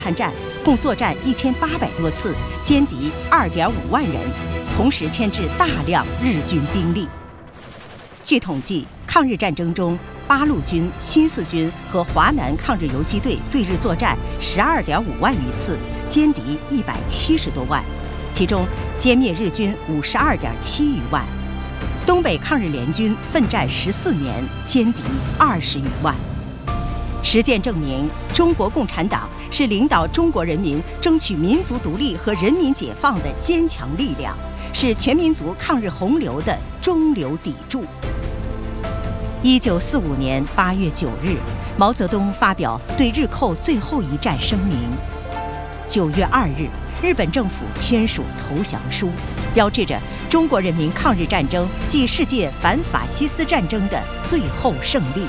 滩战共作战1800多次，歼敌2.5万人，同时牵制大量日军兵力。据统计，抗日战争中，八路军、新四军和华南抗日游击队对日作战12.5万余次，歼敌170多万，其中歼灭日军52.7余万。东北抗日联军奋战14年，歼敌20余万。实践证明，中国共产党是领导中国人民争取民族独立和人民解放的坚强力量，是全民族抗日洪流的中流砥柱。1945年8月9日，毛泽东发表对日寇最后一战声明。9月2日，日本政府签署投降书，标志着中国人民抗日战争继世界反法西斯战争的最后胜利。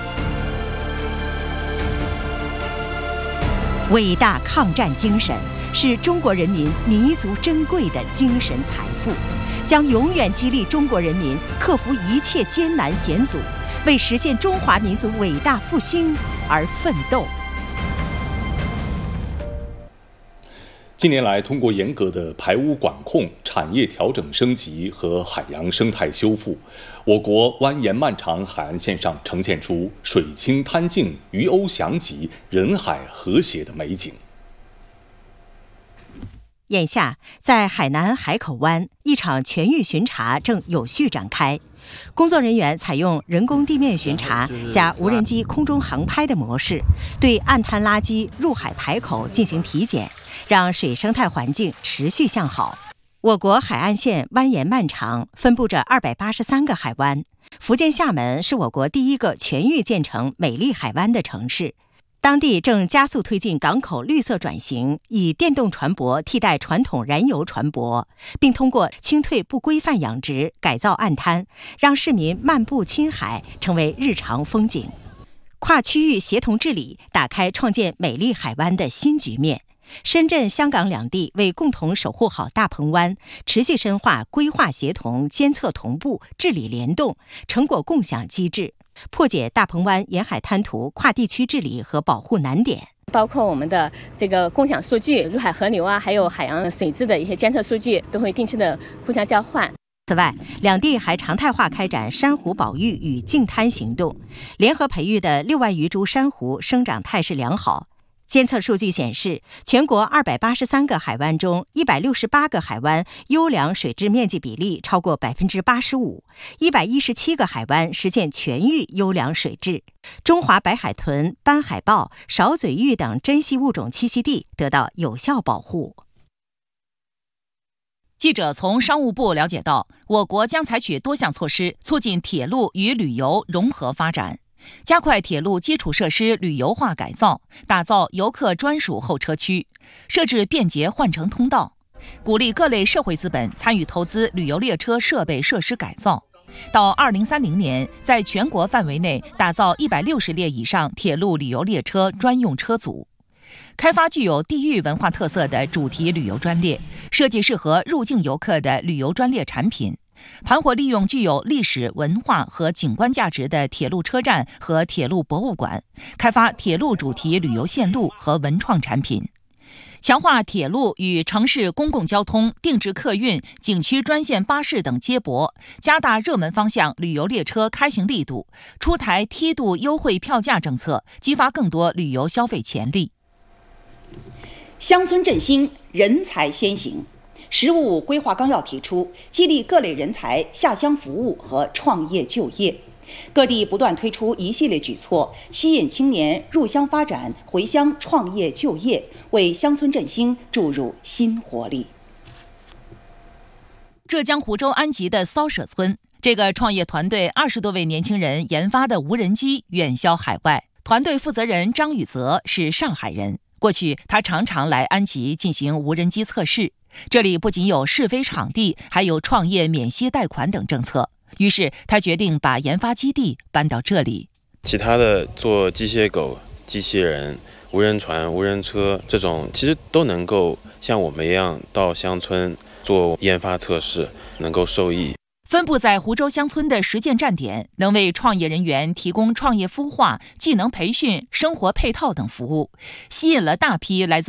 伟大抗战精神是中国人民弥足珍贵的精神财富，将永远激励中国人民克服一切艰难险阻，为实现中华民族伟大复兴而奋斗。 近年来，通过严格的排污管控、产业调整升级和海洋生态修复，我国蜿蜒漫长海岸线上呈现出水清滩净、鱼鸥翔集、人海和谐的美景。 眼下，在海南海口湾，一场全域巡查正有序展开。工作人员采用人工地面巡查加无人机空中航拍的模式，对岸滩垃圾入海排口进行体检，让水生态环境持续向好。我国海岸线蜿蜒漫长，分布着283个海湾。福建厦门是我国第一个全域建成美丽海湾的城市。当地正加速推进港口绿色转型，以电动船舶替代传统燃油船舶，并通过清退不规范养殖改造岸滩，让市民漫步亲海成为日常风景。跨区域协同治理打开创建美丽海湾的新局面。深圳、香港两地为共同守护好大鹏湾，持续深化规划协同、监测同步、治理联动、成果共享机制，破解大鹏湾沿海滩涂跨地区治理和保护难点， 包括我们的这个共享数据、入海河流啊，还有海洋水质的一些监测数据，都会定期的互相交换。 此外，两地还常态化开展珊瑚保育与净滩行动，联合培育的6万余株珊瑚生长态势良好。监测数据显示，全国283个海湾中，168个海湾优良水质面积比例超过85%，117个海湾实现全域优良水质。中华白海豚、斑海豹、少嘴鹬等珍稀物种栖息地得到有效保护。 记者从商务部了解到，我国将采取多项措施，促进铁路与旅游融合发展。加快铁路基础设施旅游化改造，打造游客专属候车区，设置便捷换乘通道，鼓励各类社会资本参与投资旅游列车设备设施改造。到2030年，在全国范围内打造160列以上铁路旅游列车专用车组，开发具有地域文化特色的主题旅游专列，设计适合入境游客的旅游专列产品。盘活利用具有历史文化和景观价值的铁路车站和铁路博物馆，开发铁路主题旅游线路和文创产品，强化铁路与城市公共交通、定制客运、景区专线巴士等接驳，加大热门方向旅游列车开行力度，出台梯度优惠票价政策，激发更多旅游消费潜力。 乡村振兴，人才先行。“十五五”规划纲要提出，激励各类人才下乡服务和创业就业。各地不断推出一系列举措，吸引青年入乡发展、回乡创业就业，为乡村振兴注入新活力。 浙江湖州安吉的骚舍村，这个创业团队20多位年轻人研发的无人机远销海外。团队负责人张宇泽是上海人，过去他常常来安吉进行无人机测试。这里不仅有试飞场地，还有创业免息贷款等政策。于是他决定把研发基地搬到这里。 其他的做机械狗、机器人、无人船、无人车这种，其实都能够像我们一样到乡村做研发测试，能够受益。 分布在湖州乡村的实践站点，能为创业人员提供创业孵化、技能培训、生活配套等服务，吸引了大批来自